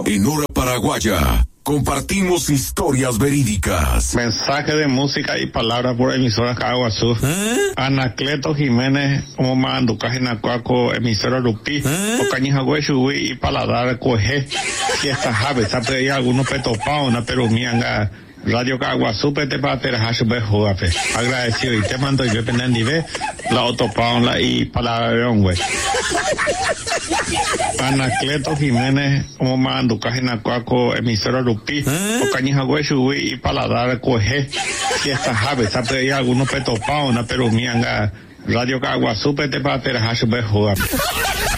En Hora Paraguaya compartimos historias verídicas. Mensaje de música y palabras por emisora Caguazú. Anacleto Jiménez, como manduca Genacuaco, emisora Lupi, Ocañijaguechuwi y paladar coge. Si esta jave, está pedida algunos petopauna, pero mianga. Radio Caguazú, pete para hash bejuape. Agradecido y te mando yo pendiente la autopaula y palabrón, güey. Anacleto Jiménez, como manduca Genacuaco, emisora Lupi, Ocañijaguechuwi y paladar coge. Si esta jave, está pedida algunos petopauna, pero mianga. Radio Caguazú, pete para hash bejuape.